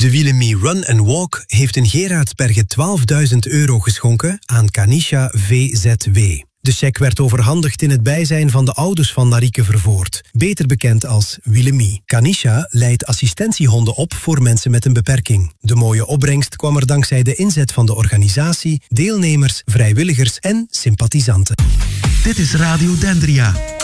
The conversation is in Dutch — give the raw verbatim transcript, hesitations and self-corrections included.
De Willemie Run and Walk heeft in Gerardsbergen twaalfduizend euro geschonken aan Canisha V Z W. De cheque werd overhandigd in het bijzijn van de ouders van Marieke Vervoort, beter bekend als Willemie. Canisha leidt assistentiehonden op voor mensen met een beperking. De mooie opbrengst kwam er dankzij de inzet van de organisatie, deelnemers, vrijwilligers en sympathisanten. Dit is Radio Dendria.